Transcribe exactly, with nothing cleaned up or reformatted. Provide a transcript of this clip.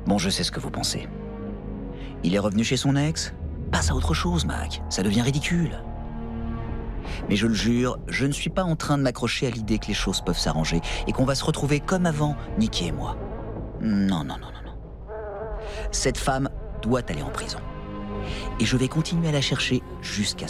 Bon, je sais ce que vous pensez. Il est revenu chez son ex? Passe à autre chose, Mac. Ça devient ridicule. Mais je le jure, je ne suis pas en train de m'accrocher à l'idée que les choses peuvent s'arranger et qu'on va se retrouver comme avant, Nicky et moi. Non, non, non, non, non. Cette femme doit aller en prison. Et je vais continuer à la chercher jusqu'à